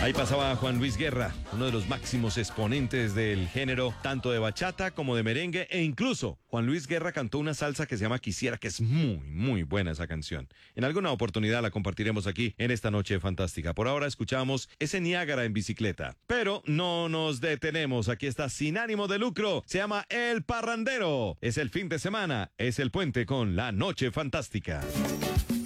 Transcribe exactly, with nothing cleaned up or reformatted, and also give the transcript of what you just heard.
Ahí pasaba Juan Luis Guerra, uno de los máximos exponentes del género, tanto de bachata como de merengue, e incluso Juan Luis Guerra cantó una salsa que se llama Quisiera, que es muy, muy buena esa canción. En alguna oportunidad la compartiremos aquí en esta noche fantástica. Por ahora escuchamos ese Niágara en bicicleta. Pero no nos detenemos, aquí está Sin Ánimo de Lucro, se llama El Parrandero. Es el fin de semana, es el puente con la noche fantástica.